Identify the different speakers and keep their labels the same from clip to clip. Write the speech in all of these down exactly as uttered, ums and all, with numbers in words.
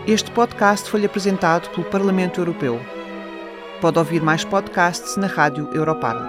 Speaker 1: Este podcast foi-lhe apresentado pelo Parlamento Europeu. Pode ouvir mais podcasts na Rádio Europarl.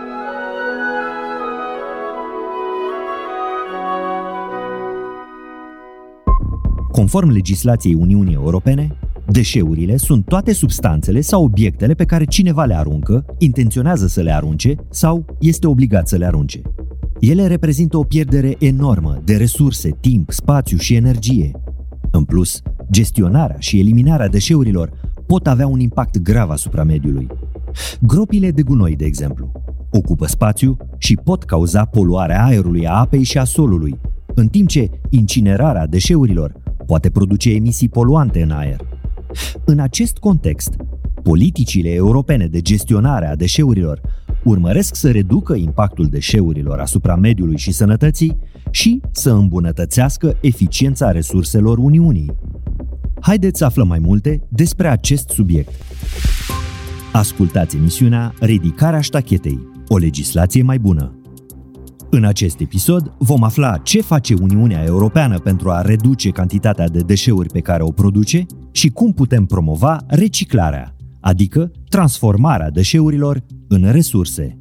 Speaker 2: Conform legislației Uniunii Europene, deșeurile sunt toate substanțele sau obiectele pe care cineva le aruncă, intenționează să le arunce sau este obligat să le arunce. Ele reprezintă o pierdere enormă de resurse, timp, spațiu și energie. În plus, gestionarea și eliminarea deșeurilor pot avea un impact grav asupra mediului. Gropile de gunoi, de exemplu, ocupă spațiu și pot cauza poluarea aerului, a apei și a solului, în timp ce incinerarea deșeurilor poate produce emisii poluante în aer. În acest context, politicile europene de gestionare a deșeurilor urmăresc să reducă impactul deșeurilor asupra mediului și sănătății și să îmbunătățească eficiența resurselor Uniunii. Haideți să aflăm mai multe despre acest subiect. Ascultați emisiunea Ridicarea ștachetei, o legislație mai bună. În acest episod vom afla ce face Uniunea Europeană pentru a reduce cantitatea de deșeuri pe care o produce și cum putem promova reciclarea, adică transformarea deșeurilor în resurse.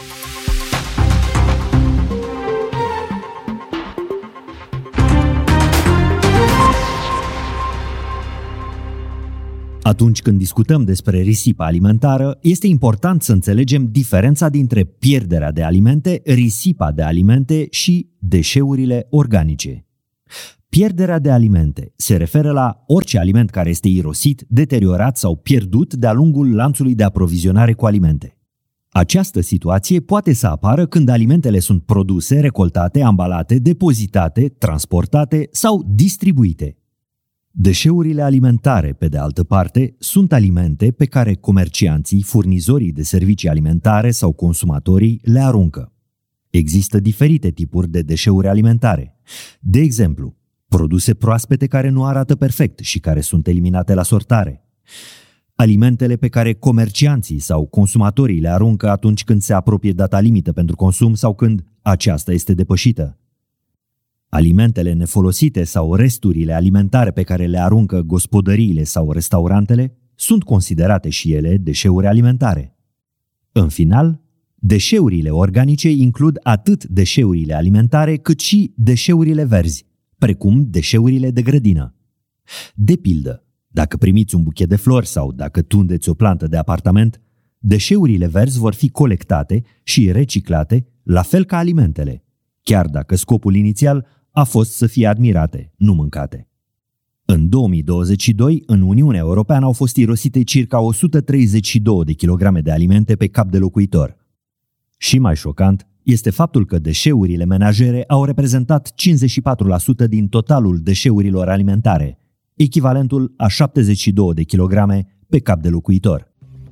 Speaker 2: Atunci când discutăm despre risipa alimentară, este important să înțelegem diferența dintre pierderea de alimente, risipa de alimente și deșeurile organice. Pierderea de alimente se referă la orice aliment care este irosit, deteriorat sau pierdut de-a lungul lanțului de aprovizionare cu alimente. Această situație poate să apară când alimentele sunt produse, recoltate, ambalate, depozitate, transportate sau distribuite. Deșeurile alimentare, pe de altă parte, sunt alimente pe care comercianții, furnizorii de servicii alimentare sau consumatorii le aruncă. Există diferite tipuri de deșeuri alimentare. De exemplu, produse proaspete care nu arată perfect și care sunt eliminate la sortare. Alimentele pe care comercianții sau consumatorii le aruncă atunci când se apropie data limită pentru consum sau când aceasta este depășită. Alimentele nefolosite sau resturile alimentare pe care le aruncă gospodăriile sau restaurantele sunt considerate și ele deșeuri alimentare. În final, deșeurile organice includ atât deșeurile alimentare cât și deșeurile verzi, precum deșeurile de grădină. De pildă, dacă primiți un buchet de flori sau dacă tundeți o plantă de apartament, deșeurile verzi vor fi colectate și reciclate la fel ca alimentele, chiar dacă scopul inițial a fost să fie admirate, nu mâncate. În două mii douăzeci și doi, în Uniunea Europeană au fost irosite circa o sută treizeci și doi de kilograme de alimente pe cap de locuitor. Și mai șocant este faptul că deșeurile menajere au reprezentat cincizeci și patru la sută din totalul deșeurilor alimentare, echivalentul a șaptezeci și doi de kilograme pe cap de locuitor.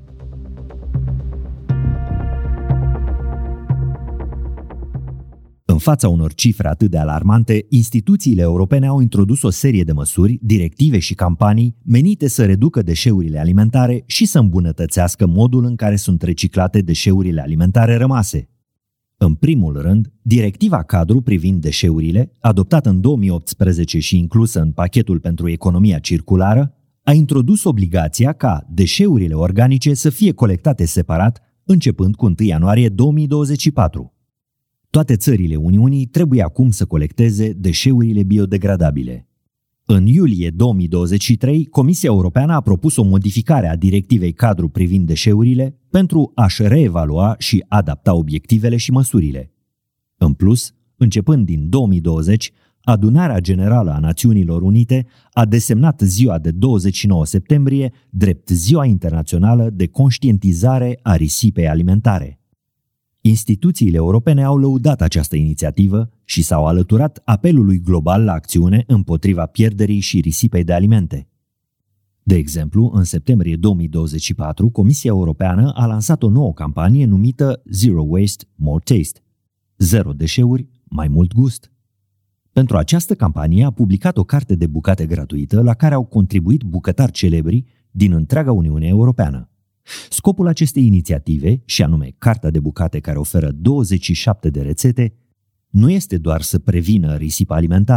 Speaker 2: În fața unor cifre atât de alarmante, instituțiile europene au introdus o serie de măsuri, directive și campanii menite să reducă deșeurile alimentare și să îmbunătățească modul în care sunt reciclate deșeurile alimentare rămase. În primul rând, directiva cadru privind deșeurile, adoptată în două mii optsprezece și inclusă în pachetul pentru economia circulară, a introdus obligația ca deșeurile organice să fie colectate separat, începând cu întâi ianuarie două mii douăzeci și patru. Toate țările Uniunii trebuie acum să colecteze deșeurile biodegradabile. În iulie două mii douăzeci și trei, Comisia Europeană a propus o modificare a directivei cadru privind deșeurile pentru a-și reevalua și adapta obiectivele și măsurile. În plus, începând din două mii douăzeci, Adunarea Generală a Națiunilor Unite a desemnat ziua de douăzeci și nouă septembrie drept Ziua Internațională de Conștientizare a Risipei Alimentare. Instituțiile europene au lăudat această inițiativă și s-au alăturat apelului global la acțiune împotriva pierderii și risipei de alimente. De exemplu, în septembrie două mii douăzeci și patru, Comisia Europeană a lansat o nouă campanie numită Zero Waste, More Taste. Zero deșeuri, mai mult gust. Pentru această campanie a publicat o carte de bucate gratuită la care au contribuit bucătari celebri din întreaga Uniune Europeană. Scopul acestei inițiative, și anume Carta de bucate care oferă douăzeci și șapte de rețete, nu este doar să prevină risipa alimentară,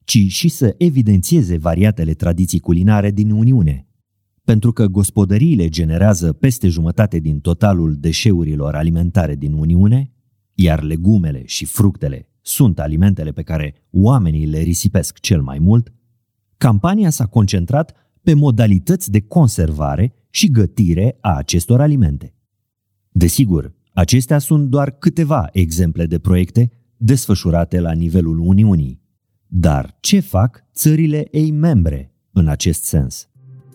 Speaker 2: ci și să evidențieze variatele tradiții culinare din Uniune. Pentru că gospodăriile generează peste jumătate din totalul deșeurilor alimentare din Uniune, iar legumele și fructele sunt alimentele pe care oamenii le risipesc cel mai mult, campania s-a concentrat pe modalități de conservare și gătire a acestor alimente. Desigur, acestea sunt doar câteva exemple de proiecte desfășurate la nivelul Uniunii. Dar ce fac țările ei membre în acest sens?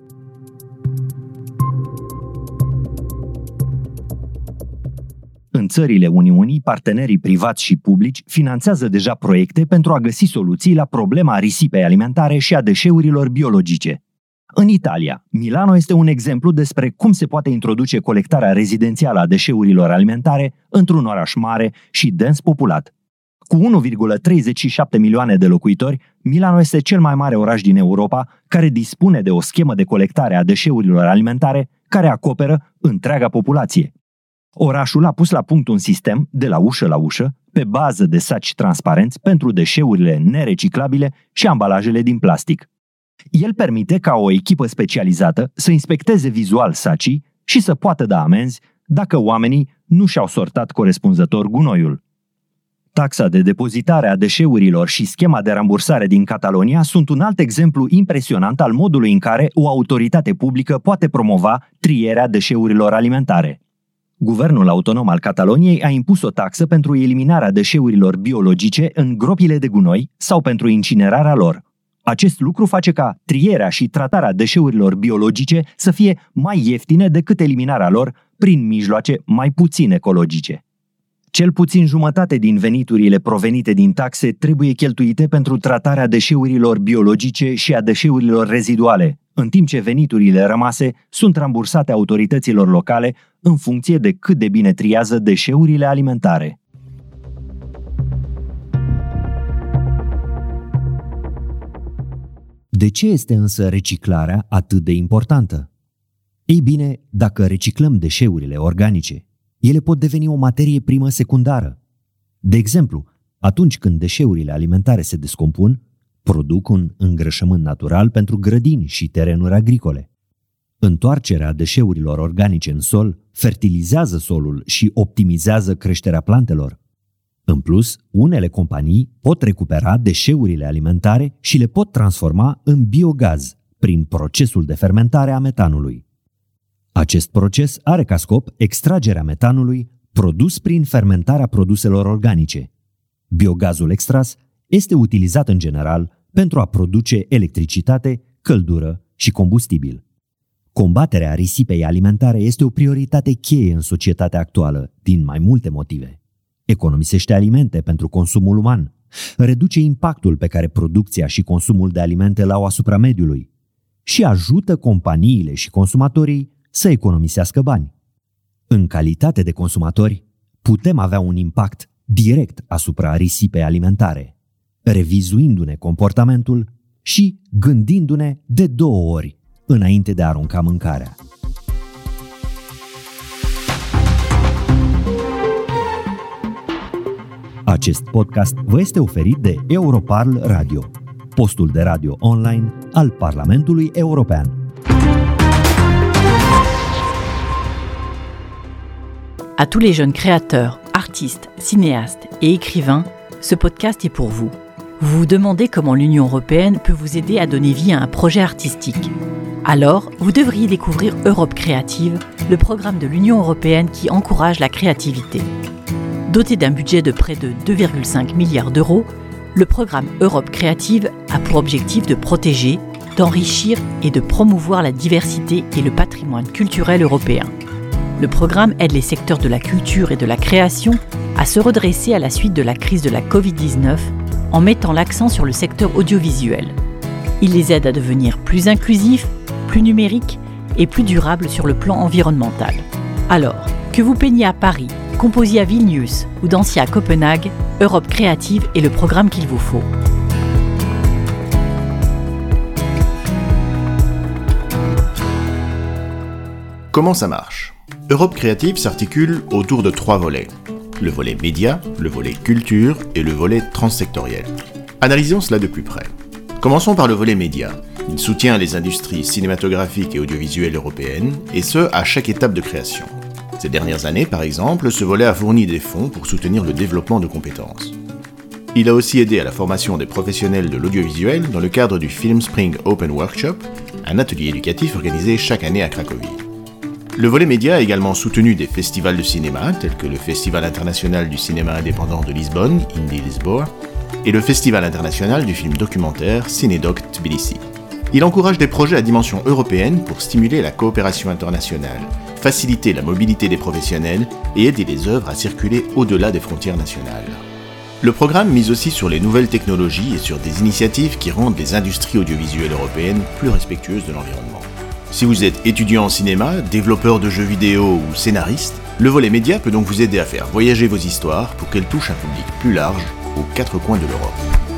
Speaker 2: În țările Uniunii, partenerii privați și publici finanțează deja proiecte pentru a găsi soluții la problema risipei alimentare și a deșeurilor biologice. În Italia, Milano este un exemplu despre cum se poate introduce colectarea rezidențială a deșeurilor alimentare într-un oraș mare și dens populat. Cu unu virgulă treizeci și șapte milioane de locuitori, Milano este cel mai mare oraș din Europa care dispune de o schemă de colectare a deșeurilor alimentare care acoperă întreaga populație. Orașul a pus la punct un sistem de la ușă la ușă, pe bază de saci transparenți pentru deșeurile nereciclabile și ambalajele din plastic. El permite ca o echipă specializată să inspecteze vizual sacii și să poată da amenzi dacă oamenii nu și-au sortat corespunzător gunoiul. Taxa de depozitare a deșeurilor și schema de rambursare din Catalonia sunt un alt exemplu impresionant al modului în care o autoritate publică poate promova trierea deșeurilor alimentare. Guvernul autonom al Cataloniei a impus o taxă pentru eliminarea deșeurilor biologice în gropile de gunoi sau pentru incinerarea lor. Acest lucru face ca trierea și tratarea deșeurilor biologice să fie mai ieftine decât eliminarea lor prin mijloace mai puțin ecologice. Cel puțin jumătate din veniturile provenite din taxe trebuie cheltuite pentru tratarea deșeurilor biologice și a deșeurilor reziduale, în timp ce veniturile rămase sunt rambursate autorităților locale în funcție de cât de bine triază deșeurile alimentare. De ce este însă reciclarea atât de importantă? Ei bine, dacă reciclăm deșeurile organice, ele pot deveni o materie primă secundară. De exemplu, atunci când deșeurile alimentare se descompun, produc un îngrășământ natural pentru grădini și terenuri agricole. Întoarcerea deșeurilor organice în sol fertilizează solul și optimizează creșterea plantelor. În plus, unele companii pot recupera deșeurile alimentare și le pot transforma în biogaz prin procesul de fermentare a metanului. Acest proces are ca scop extragerea metanului produs prin fermentarea produselor organice. Biogazul extras este utilizat în general pentru a produce electricitate, căldură și combustibil. Combaterea risipei alimentare este o prioritate cheie în societatea actuală, din mai multe motive. Economisește alimente pentru consumul uman, reduce impactul pe care producția și consumul de alimente l-au asupra mediului și ajută companiile și consumatorii să economisească bani. În calitate de consumatori, putem avea un impact direct asupra risipei alimentare, revizuindu-ne comportamentul și gândindu-ne de două ori înainte de a arunca mâncarea. Acest podcast vă este oferit de Europarl Radio, postul de radio online al Parlamentului European.
Speaker 3: À tous les jeunes créateurs, artistes, cinéastes et écrivains, ce podcast est pour vous. Vous vous demandez comment l'Union européenne peut vous aider à donner vie à un projet artistique. Alors, vous devriez découvrir Europe Créative, le programme de l'Union européenne qui encourage la créativité. Doté d'un budget de près de deux virgule cinq milliards d'euros, le programme Europe Créative a pour objectif de protéger, d'enrichir et de promouvoir la diversité et le patrimoine culturel européen. Le programme aide les secteurs de la culture et de la création à se redresser à la suite de la crise de la covid dix-neuf en mettant l'accent sur le secteur audiovisuel. Il les aide à devenir plus inclusifs, plus numériques et plus durables sur le plan environnemental. Alors, que vous peigniez à Paris, composiez à Vilnius ou dansiez à Copenhague, Europe Créative est le programme qu'il vous faut.
Speaker 4: Comment ça marche ? Europe Créative s'articule autour de trois volets. Le volet média, le volet culture et le volet transsectoriel. Analysons cela de plus près. Commençons par le volet média. Il soutient les industries cinématographiques et audiovisuelles européennes, et ce, à chaque étape de création. Ces dernières années, par exemple, ce volet a fourni des fonds pour soutenir le développement de compétences. Il a aussi aidé à la formation des professionnels de l'audiovisuel dans le cadre du Film Spring Open Workshop, un atelier éducatif organisé chaque année à Cracovie. Le volet média a également soutenu des festivals de cinéma, tels que le Festival international du cinéma indépendant de Lisbonne, Indie Lisboa, et le Festival international du film documentaire Cinedoc Tbilissi. Il encourage des projets à dimension européenne pour stimuler la coopération internationale, faciliter la mobilité des professionnels et aider les œuvres à circuler au-delà des frontières nationales. Le programme mise aussi sur les nouvelles technologies et sur des initiatives qui rendent les industries audiovisuelles européennes plus respectueuses de l'environnement. Si vous êtes étudiant en cinéma, développeur de jeux vidéo ou scénariste, le volet média peut donc vous aider à faire voyager vos histoires pour qu'elles touchent un public plus large aux quatre coins de l'Europe.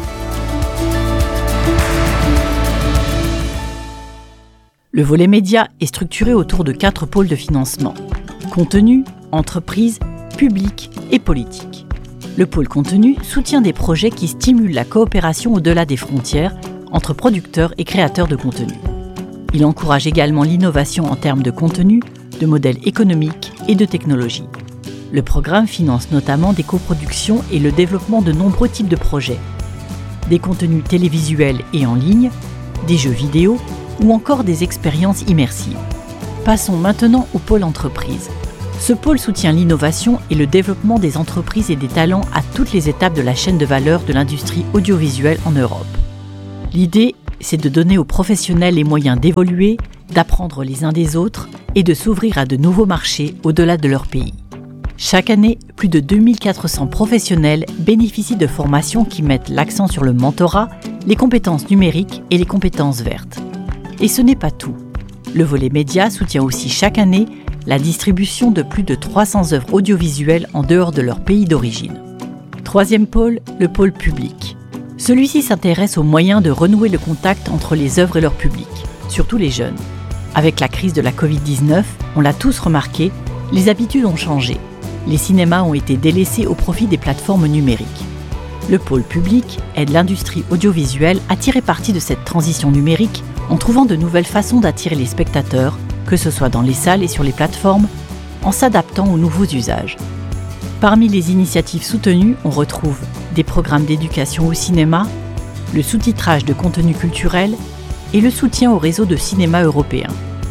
Speaker 3: Le volet média est structuré autour de quatre pôles de financement: contenu, entreprise, public et politique. Le pôle contenu soutient des projets qui stimulent la coopération au-delà des frontières entre producteurs et créateurs de contenu. Il encourage également l'innovation en termes de contenu, de modèles économiques et de technologie. Le programme finance notamment des coproductions et le développement de nombreux types de projets. Des contenus télévisuels et en ligne, des jeux vidéo ou encore des expériences immersives. Passons maintenant au pôle entreprise. Ce pôle soutient l'innovation et le développement des entreprises et des talents à toutes les étapes de la chaîne de valeur de l'industrie audiovisuelle en Europe. L'idée, c'est de donner aux professionnels les moyens d'évoluer, d'apprendre les uns des autres et de s'ouvrir à de nouveaux marchés au-delà de leur pays. Chaque année, plus de deux mille quatre cents professionnels bénéficient de formations qui mettent l'accent sur le mentorat, les compétences numériques et les compétences vertes. Et ce n'est pas tout. Le volet média soutient aussi chaque année la distribution de plus de trois cents œuvres audiovisuelles en dehors de leur pays d'origine. Troisième pôle, le pôle public. Celui-ci s'intéresse aux moyens de renouer le contact entre les œuvres et leur public, surtout les jeunes. Avec la crise de la covid dix-neuf, on l'a tous remarqué, les habitudes ont changé. Les cinémas ont été délaissés au profit des plateformes numériques. Le pôle public aide l'industrie audiovisuelle à tirer parti de cette transition numérique en trouvant de nouvelles façons d'attirer les spectateurs, que ce soit dans les salles et sur les plateformes, en s'adaptant aux nouveaux usages. Parmi les initiatives soutenues, on retrouve des programmes d'éducation au cinéma, le sous-titrage de contenu culturel et le soutien au réseau de cinéma européen.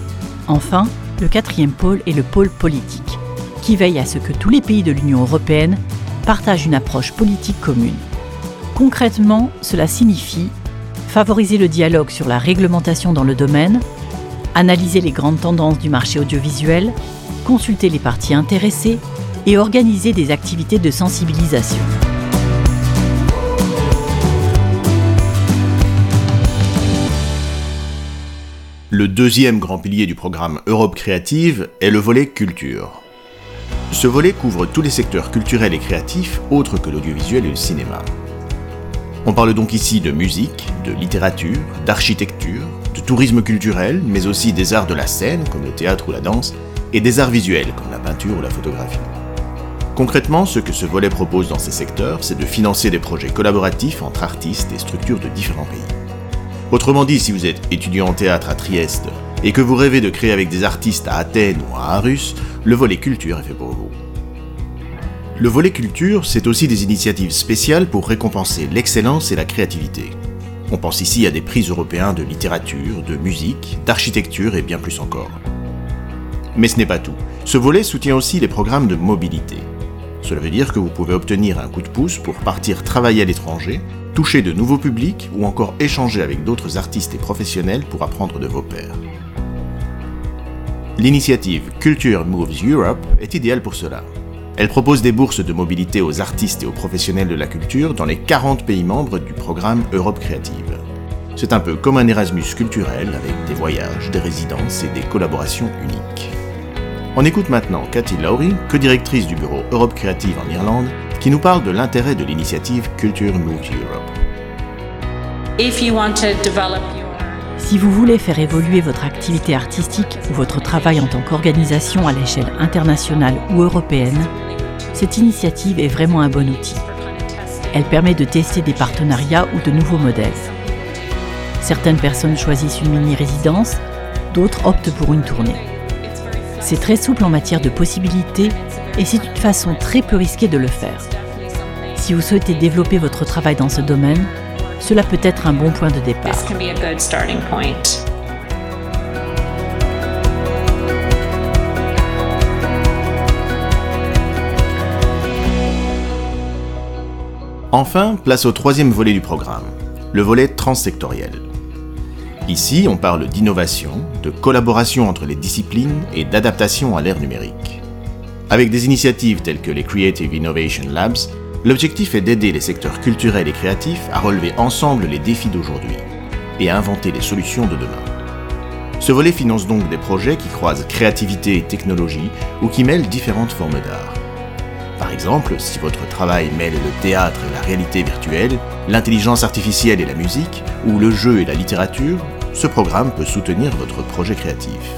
Speaker 3: Enfin, le quatrième pôle est le pôle politique, qui veille à ce que tous les pays de l'Union européenne partagent une approche politique commune. Concrètement, cela signifie favoriser le dialogue sur la réglementation dans le domaine, analyser les grandes tendances du marché audiovisuel, consulter les parties intéressées et organiser des activités de sensibilisation.
Speaker 4: Le deuxième grand pilier du programme Europe Créative est le volet culture. Ce volet couvre tous les secteurs culturels et créatifs autres que l'audiovisuel et le cinéma. On parle donc ici de musique, de littérature, d'architecture, de tourisme culturel, mais aussi des arts de la scène, comme le théâtre ou la danse, et des arts visuels, comme la peinture ou la photographie. Concrètement, ce que ce volet propose dans ces secteurs, c'est de financer des projets collaboratifs entre artistes et structures de différents pays. Autrement dit, si vous êtes étudiant en théâtre à Trieste et que vous rêvez de créer avec des artistes à Athènes ou à Aarhus, le volet culture est fait pour vous. Le volet culture, c'est aussi des initiatives spéciales pour récompenser l'excellence et la créativité. On pense ici à des prix européens de littérature, de musique, d'architecture et bien plus encore. Mais ce n'est pas tout. Ce volet soutient aussi les programmes de mobilité. Cela veut dire que vous pouvez obtenir un coup de pouce pour partir travailler à l'étranger, toucher de nouveaux publics ou encore échanger avec d'autres artistes et professionnels pour apprendre de vos pairs. L'initiative Culture Moves Europe est idéale pour cela. Elle propose des bourses de mobilité aux artistes et aux professionnels de la culture dans les quarante pays membres du programme Europe Créative. C'est un peu comme un Erasmus culturel avec des voyages, des résidences et des collaborations uniques. On écoute maintenant Cathy Lowry, co-directrice du bureau Europe Créative en Irlande, qui nous parle de l'intérêt de l'initiative Culture Moves Europe.
Speaker 3: If you want to develop your... Si vous voulez faire évoluer votre activité artistique ou votre travail en tant qu'organisation à l'échelle internationale ou européenne, cette initiative est vraiment un bon outil. Elle permet de tester des partenariats ou de nouveaux modèles. Certaines personnes choisissent une mini-résidence, d'autres optent pour une tournée. C'est très souple en matière de possibilités et c'est une façon très peu risquée de le faire. Si vous souhaitez développer votre travail dans ce domaine, cela peut être un bon point de départ.
Speaker 4: Enfin, place au troisième volet du programme, le volet transsectoriel. Ici, on parle d'innovation, de collaboration entre les disciplines et d'adaptation à l'ère numérique. Avec des initiatives telles que les Creative Innovation Labs, l'objectif est d'aider les secteurs culturels et créatifs à relever ensemble les défis d'aujourd'hui et à inventer les solutions de demain. Ce volet finance donc des projets qui croisent créativité et technologie ou qui mêlent différentes formes d'art. Par exemple, si votre travail mêle le théâtre et la réalité virtuelle, l'intelligence artificielle et la musique, ou le jeu et la littérature, ce programme peut soutenir votre projet créatif.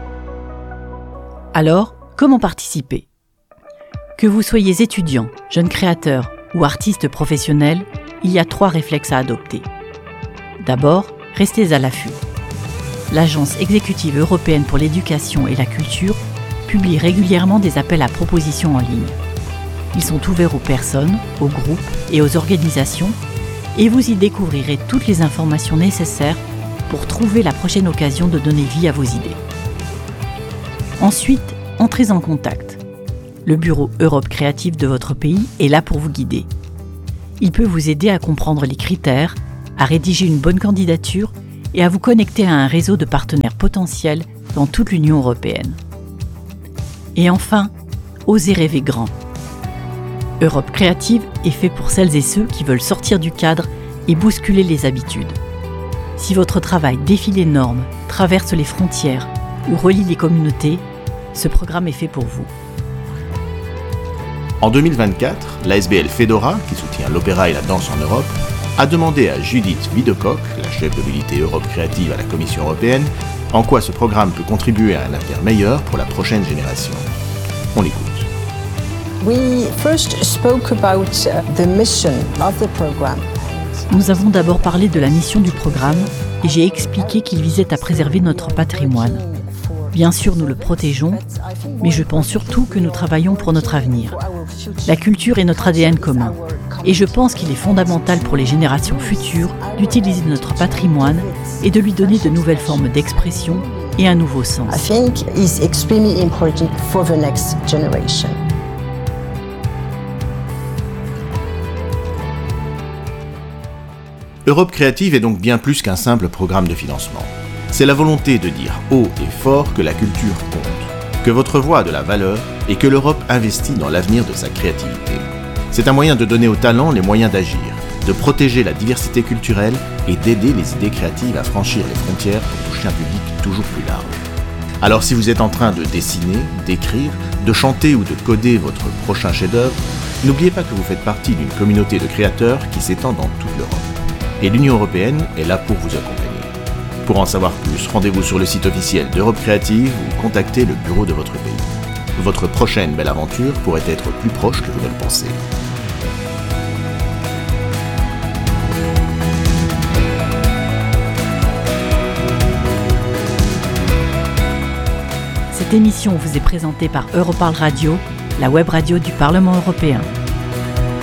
Speaker 3: Alors, comment participer ? Que vous soyez étudiant, jeune créateur ou artiste professionnel, il y a trois réflexes à adopter. D'abord, restez à l'affût. L'Agence exécutive européenne pour l'éducation et la culture publie régulièrement des appels à propositions en ligne. Ils sont ouverts aux personnes, aux groupes et aux organisations et vous y découvrirez toutes les informations nécessaires pour trouver la prochaine occasion de donner vie à vos idées. Ensuite, entrez en contact. Le bureau Europe Créative de votre pays est là pour vous guider. Il peut vous aider à comprendre les critères, à rédiger une bonne candidature et à vous connecter à un réseau de partenaires potentiels dans toute l'Union européenne. Et enfin, osez rêver grand. Europe Créative est fait pour celles et ceux qui veulent sortir du cadre et bousculer les habitudes. Si votre travail défie les normes, traverse les frontières ou relie les communautés, ce programme est fait pour vous.
Speaker 4: En deux mille vingt-quatre, l'A S B L Fedora, qui soutient l'opéra et la danse en Europe, a demandé à Judith Widecock, la chef de l'unité Europe Créative à la Commission européenne, en quoi ce programme peut contribuer à un avenir meilleur pour la prochaine génération. On l'écoute.
Speaker 5: We first spoke about the mission of the program.
Speaker 3: Nous avons d'abord parlé de la mission du programme et j'ai expliqué qu'il visait à préserver notre patrimoine. Bien sûr, nous le protégeons, mais je pense surtout que nous travaillons pour notre avenir. La culture est notre A D N commun et je pense qu'il est fondamental pour les générations futures d'utiliser notre patrimoine et de lui donner de nouvelles formes d'expression et un nouveau sens.
Speaker 5: I think it's extremely important for the next generation.
Speaker 4: Europe Créative est donc bien plus qu'un simple programme de financement. C'est la volonté de dire haut et fort que la culture compte, que votre voix a de la valeur et que l'Europe investit dans l'avenir de sa créativité. C'est un moyen de donner aux talents les moyens d'agir, de protéger la diversité culturelle et d'aider les idées créatives à franchir les frontières pour toucher un public toujours plus large. Alors si vous êtes en train de dessiner, d'écrire, de chanter ou de coder votre prochain chef-d'œuvre, n'oubliez pas que vous faites partie d'une communauté de créateurs qui s'étend dans toute l'Europe. Et l'Union européenne est là pour vous accompagner. Pour en savoir plus, rendez-vous sur le site officiel d'Europe Créative ou contactez le bureau de votre pays. Votre prochaine belle aventure pourrait être plus proche que vous ne le pensez.
Speaker 3: Cette émission vous est présentée par Europarl Radio, la web radio du Parlement européen.